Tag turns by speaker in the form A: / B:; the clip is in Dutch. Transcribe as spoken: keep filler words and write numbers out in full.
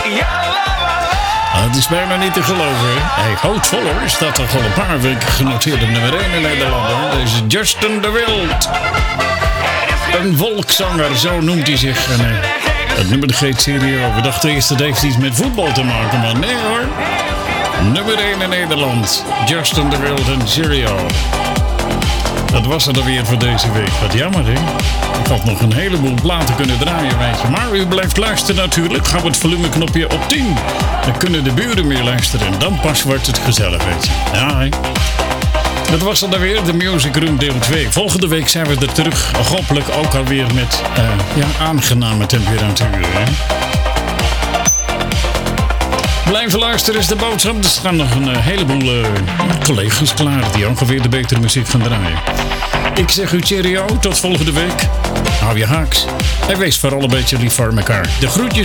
A: Het is bijna niet te geloven, hè? Hij houdt vol hoor. Staat toch al een paar weken genoteerd op nummer één in Nederland, hoor. Deze Justin de Wild. Een volkszanger, zo noemt hij zich. En, uh, het nummer heet Serio. We dachten eerst dat heeft iets met voetbal te maken, maar nee hoor. Nummer één in Nederland. Justin de Wild en Serio. Dat was het alweer voor deze week. Wat jammer, hè? Ik had nog een heleboel platen kunnen draaien, weet je. Maar u blijft luisteren natuurlijk. Gaan we het volumeknopje op tien. Dan kunnen de buren meer luisteren. En dan pas wordt het gezellig, weet je. Ja, hè? Dat was het alweer, de Music Room deel twee. Volgende week zijn we er terug. Hopelijk ook alweer met uh, ja, aangename temperaturen, hè? Blijven luisteren is de boodschap. Er staan nog een uh, heleboel uh, collega's klaar die ongeveer de betere muziek gaan draaien. Ik zeg u cheerio, tot volgende week. Hou je haaks en wees vooral een beetje lief voor elkaar. De groetjes.